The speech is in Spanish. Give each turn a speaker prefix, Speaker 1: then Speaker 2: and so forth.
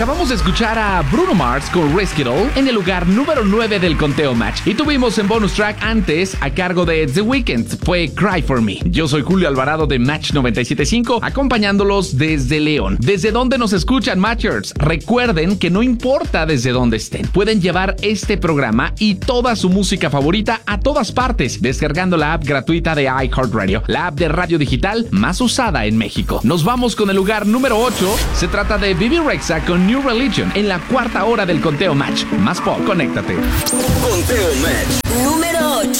Speaker 1: Acabamos de escuchar a Bruno Mars con Risk It All en el lugar número 9 del conteo Match. Y tuvimos en bonus track antes, a cargo de The Weeknd, fue Cry For Me. Yo soy Julio Alvarado de Match 97.5, acompañándolos desde León. ¿Desde dónde nos escuchan, Matchers? Recuerden que no importa desde dónde estén, pueden llevar este programa y toda su música favorita a todas partes, descargando la app gratuita de iHeartRadio, la app de radio digital más usada en México. Nos vamos con el lugar número 8. Se trata de Bebe Rexha con New Religion en la cuarta hora del conteo Match. Más pop, conéctate.
Speaker 2: Conteo Match.
Speaker 3: Número 8.